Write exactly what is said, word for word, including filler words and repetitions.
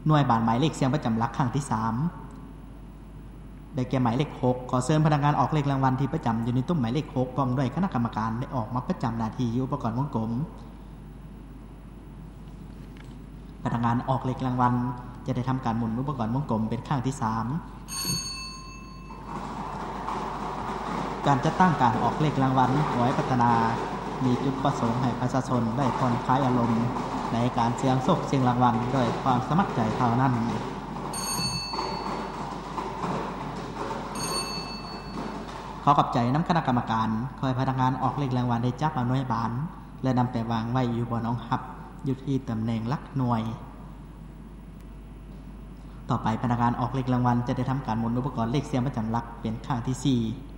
หน่วยบานหมายเลขเสียงประจำหลักครั้งที่สามได้แก่หมายเลขหกขอเชิญพนักงานออกเลขรางวัลที่ประจำอยู่ในตุ้มหมายเลขหกพร้อมด้วยคณะกรรมการได้ออกมาประจำหน้าที่อยู่อุปกรณ์วงกลมพนักงานออกเลขรางวัลจะได้ทำการหมุนอุปกรณ์วงกลมเป็นครั้งที่สามการจัดตั้งการออกเลขรางวัลขอให้พัฒนามีจุดประสงค์ให้ประชาชนได้ผ่อนคลายอารมณ์ในการเสี่ยงโชคเสี่ยงรางวัลด้วยความสมัครใจเท่านั้นขอขอบใจน้ำคณะกรรมการคอยพนักงานออกเลขรางวัลได้จับเอาหน่วยบานและนำไปวางไว้อยู่บนองหับอยู่ที่ตำแหน่งหลักหน่วยต่อไปพนักงานออกเลขรางวัลจะได้ทำการหมุนอุปกรณ์เลขเสียงประจำหลักเป็นครั้งที่สี่